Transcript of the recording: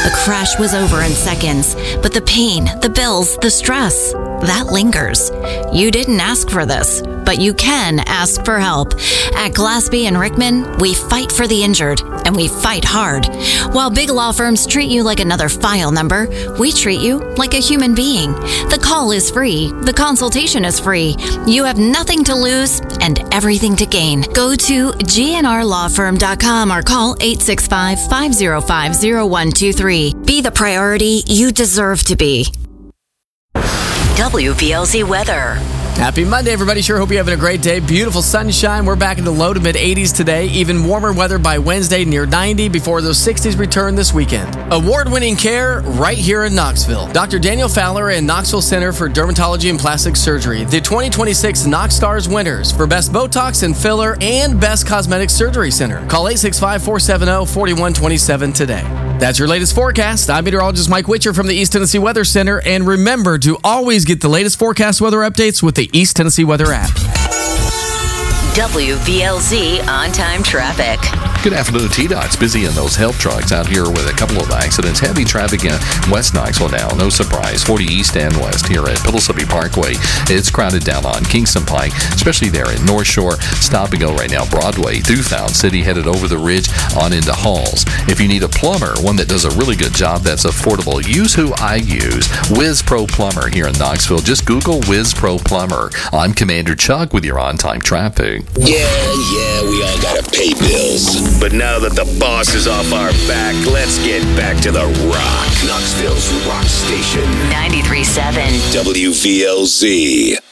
The crash was over in seconds, but the pain, the bills, the stress, that lingers. You didn't ask for this, but you can ask for help. At Glaspie and Rickman, we fight for the injured, and we fight hard. While big law firms treat you like another file number, we treat you like a human being. The call is free. The consultation is free. You have nothing to lose and everything to gain. Go to gnrlawfirm.com or call 865-505-0123. Be the priority you deserve to be. WVLZ weather. Happy Monday, everybody. Sure hope you're having a great day. Beautiful sunshine. We're back into low to mid 80s today. Even warmer weather by Wednesday, near 90, before those 60s return this weekend. Award-winning care right here in Knoxville. Dr. Daniel Fowler and Knoxville Center for Dermatology and Plastic Surgery. The 2026 Knox Stars winners for Best Botox and Filler and Best Cosmetic Surgery Center. Call 865-470-4127 today. That's your latest forecast. I'm meteorologist Mike Witcher from the East Tennessee Weather Center. And remember to always get the latest forecast weather updates with the East Tennessee Weather app. WVLZ on-time traffic. Good afternoon, T-Dot's busy in those help trucks out here with a couple of accidents. Heavy traffic in West Knoxville now. No surprise. 40 East and West here at Pillsbury Parkway. It's crowded down on Kingston Pike, especially there in North Shore. Stop and go right now. Broadway through Fountain City, headed over the ridge on into Halls. If you need a plumber, one that does a really good job that's affordable, use who I use. Whiz Pro Plumber here in Knoxville. Just Google Whiz Pro Plumber. I'm Commander Chuck with your on-time traffic. Yeah, we all gotta pay bills. But now that the boss is off our back, let's get back to the rock. Knoxville's rock station. 93.7 WVLZ.